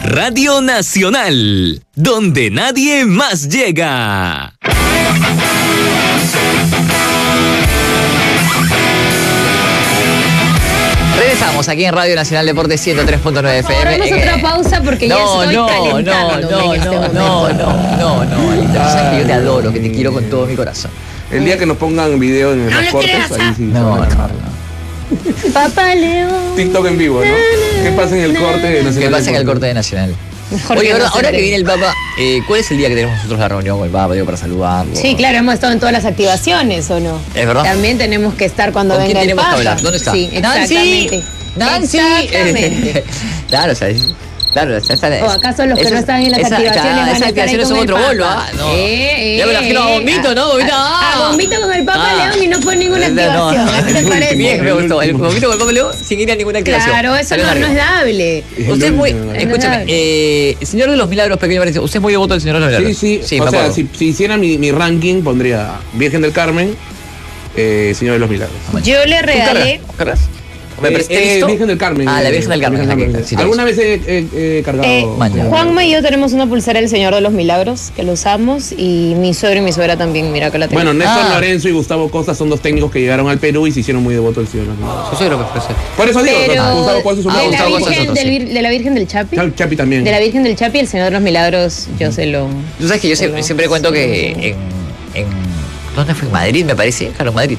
Radio Nacional, donde nadie más llega. Regresamos aquí en Radio Nacional Deportes 103.9 FM. Hagamos otra pausa porque ya estoy calentándome en este momento. Alita, sabes que yo te adoro, que te quiero con todo mi corazón. El día que nos pongan video en los cortes, ahí sí. No. Papá León. TikTok en vivo, ¿no? ¿Qué pasa en el corte de Nacional? ¿Qué pasa en el corte de Nacional? Oye, ahora que viene el Papa, ¿cuál es el día que tenemos nosotros la reunión con el Papa? Digo, para saludarlo. Sí, claro, hemos estado en todas las activaciones, ¿o no? ¿Es verdad? También tenemos que estar cuando ¿Con venga quién el tenemos Papa. que hablar? ¿Dónde está? Sí, exactamente. Nancy. Exactamente. Claro, ¿sabes? Claro, ¿O acaso los que no están en las activaciones van a esas estar ahí activaciones con son el otro Papa? bolo, ¿ah? No. Ya me imagino a Bombito, ¿no? Bombito, A Bombito con el Papa León y no fue ninguna activación. ¿Qué te parece? Bien, me gustó. El Bombito con el Papa León sin ir a ninguna activación. Claro, eso no es dable. Usted es muy... Escúchame, Señor de los Milagros, pequeño Mauricio, ¿usted es muy devoto del Señor de los Milagros? Sí. O sea, si hiciera mi ranking, pondría Virgen del Carmen, Señor de los Milagros. Yo le regalé... Virgen del Carmen. Ah, la Virgen del Carmen. Alguna vez he cargado. Juanma y yo tenemos una pulsera del Señor de los Milagros que lo usamos y mi suegro y mi suegra también, mira que la tengo. Bueno, Néstor Lorenzo y Gustavo Costa son dos técnicos que llegaron al Perú y se hicieron muy devotos del Señor de los Milagros. Yo suegro que fue. Por eso digo, Gustavo Costa es un de la Virgen del Chapi. Chapi también. De la Virgen del Chapi, el Señor de los Milagros, yo se lo... Tú sabes que yo siempre cuento que ¿dónde fue? En Madrid, me parece. Claro, en Madrid.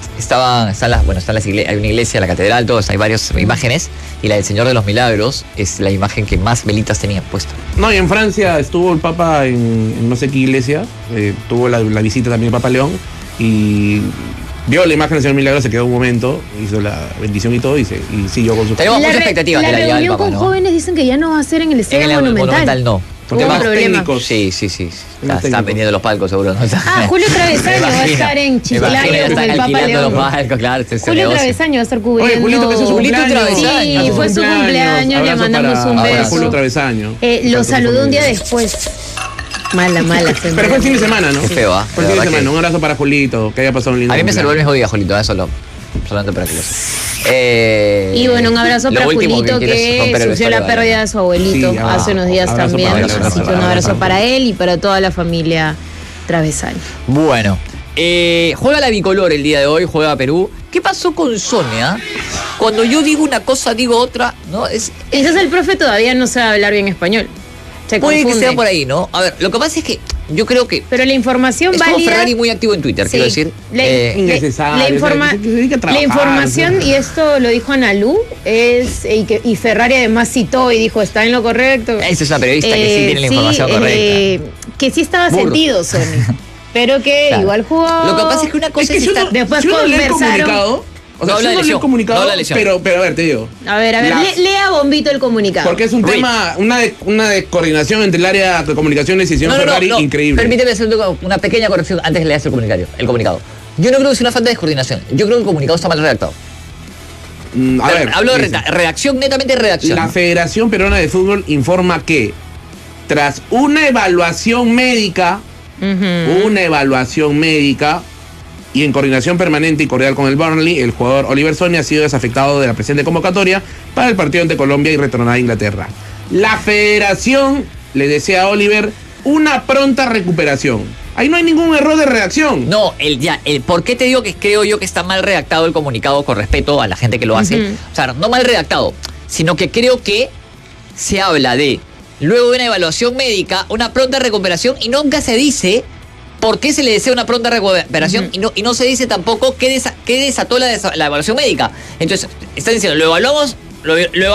Hay una iglesia, la catedral, todos, hay varias imágenes. Y la del Señor de los Milagros es la imagen que más velitas tenía puesta. No, y en Francia estuvo el Papa en no sé qué iglesia. Tuvo la visita también el Papa León. Y vio la imagen del Señor Milagro, se quedó un momento, hizo la bendición y todo, y siguió con su... Tenemos mucha expectativa de la llegada del Papa, con jóvenes dicen que ya no va a ser en el Estadio Monumental. No. Por temas técnicos. Sí. Están vendiendo los palcos, seguro. ¿No? Julio Travesaño va a estar en Chiclayo con el Papa León. Los palcos, claro, Julio Travesaño va a estar cubriendo. Oye, Julito, que es su cumpleaños. Sí, fue su cumpleaños, le mandamos un beso. Julio Travesaño. Lo saludó un día después. Mala. Pero fue el fin de semana, ¿no? Qué feo, ¿ah? Fue el fin de semana. Un abrazo para Julito, que haya pasado un lindo. A mí me saludó el mismo día, Julito, solamente para que lo sepa. Y bueno, un abrazo para Julito que sufrió la pérdida de su abuelito hace unos días también. Así que un abrazo para él y para toda la familia Travesaño. Bueno, juega la bicolor el día de hoy, juega Perú. ¿Qué pasó con Sonia? Cuando yo digo una cosa, digo otra, ¿no? Quizás el profe todavía no sabe hablar bien español. Puede que sea por ahí, ¿no? A ver, lo que pasa es que yo creo que... Pero la información válida... Estuvo Ferrari muy activo en Twitter, quiero decir. La información, y esto lo dijo Analu, y Ferrari además citó y dijo, está en lo correcto. Esa es una periodista que sí tiene la información correcta. Que sí estaba sentido, Sony. Pero que igual jugó... Lo que pasa es que una cosa es estar... Después conversaron... O sea, no habla comunicado, pero a ver, te digo. A ver, lea Bombito el comunicado. Porque es un tema, una de coordinación entre el área de comunicaciones y el señor Ferrari increíble. Permíteme hacer una pequeña corrección antes de leer el comunicado. Yo no creo que sea una falta de coordinación. Yo creo que el comunicado está mal redactado. A ver, hablo de redacción, netamente redacción. La Federación Peruana de Fútbol informa que tras una evaluación médica, y en coordinación permanente y cordial con el Burnley, el jugador Oliver Sonia ha sido desafectado de la presente convocatoria para el partido ante Colombia y retornará a Inglaterra. La federación le desea a Oliver una pronta recuperación. Ahí no hay ningún error de redacción. No, ¿por qué te digo que creo yo que está mal redactado el comunicado con respeto a la gente que lo hace? O sea, no mal redactado, sino que creo que se habla de, luego de una evaluación médica, una pronta recuperación y nunca se dice... ¿Por qué se le desea una pronta recuperación? Y no se dice tampoco qué desató la evaluación médica. Entonces, están diciendo, lo evaluamos,